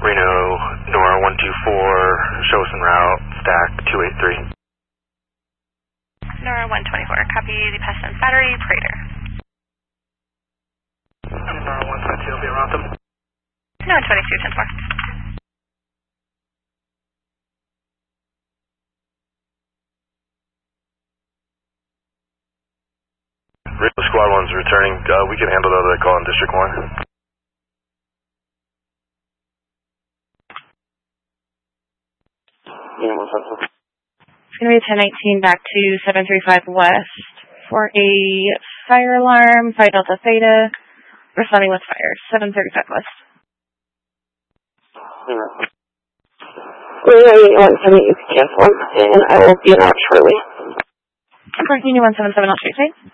Reno, Nora 124, show us en route, stack 283. Nora 124, copy the Pestilence Battery, Prater. Nora 122 will be around them. Nora 22, 10-4. Reno Squad 1's returning. We can handle the other call in District 1. Yeah, what's up? It's going to be 1019 back to 735 West for a fire alarm, Phi Delta Theta, responding with fire, 735 West. Union 178, you can cancel them, and I will be in out shortly. Union 177, I'll treat you.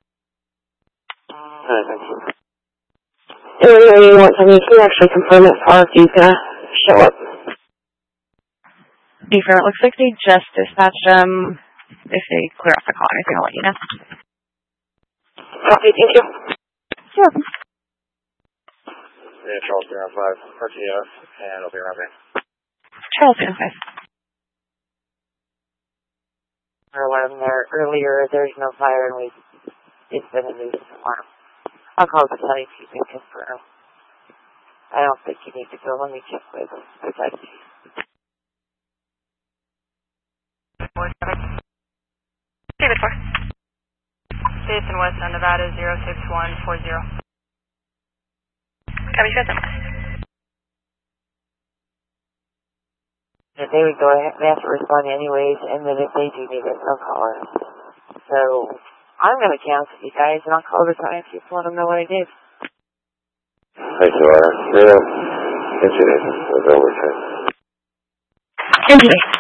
Union 178, can you actually confirm that RFD is going to show up? Confirm, it looks like they just dispatched them. If they clear off the call or anything, I'll let you know. Copy, thank you. You're welcome. Yeah, Charles 05, RTF, and I'll be around there. Charles 05. Alarm there earlier, there's no fire, and it's been a nuisance alarm. I'll call the site if you can confirm. I don't think you need to go. Let me check with IT. David 4. Jason West on Nevada 06140. Copy, Jason West. If they would go ahead, they have to respond anyways, and then if they do need it, they'll call us. So, I'm going to cancel you guys, and I'll call the client to let them know what I did. Thank you, Laura. Yeah, incident was overturned. Thank you.